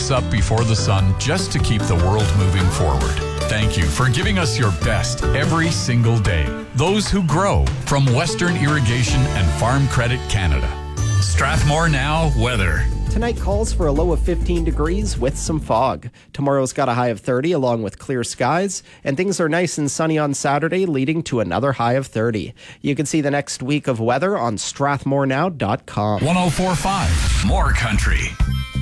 wakes up before the sun just to keep the world moving forward. Thank you for giving us your best every single day. Those who grow from Western Irrigation and Farm Credit Canada. Strathmore Now weather. Tonight calls for a low of 15 degrees with some fog. Tomorrow's got a high of 30 along with clear skies, and things are nice and sunny on Saturday, leading to another high of 30. You can see the next week of weather on strathmorenow.com. 104.5 More Country.